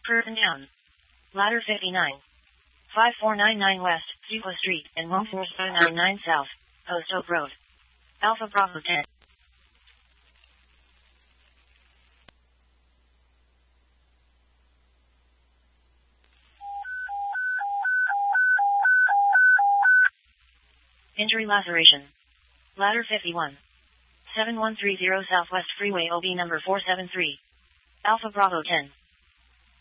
Curtain down. Ladder 59. 5499 West, Depot Street, and 14599 South, Post Oak Road. Alpha Bravo 10. Injury laceration. Ladder 51. 7130 Southwest Freeway OB number 473. Alpha Bravo 10.